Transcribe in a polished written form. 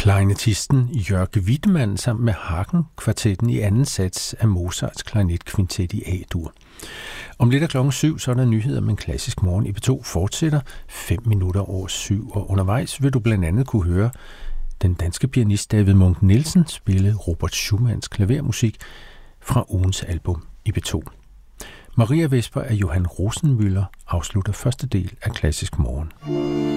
Klarinettisten Jörg Wiedemann sammen med Hagen-kvartetten i anden sats af Mozarts klarinetkvintet i A-dur. Om lidt af 7:00, så er der nyheder, men Klassisk Morgen i P2 fortsætter 7:05, og undervejs vil du blandt andet kunne høre den danske pianist David Munch Nielsen spille Robert Schumanns klavermusik fra ugens album i P2. Maria Vesper af Johan Rosenmüller afslutter første del af Klassisk Morgen.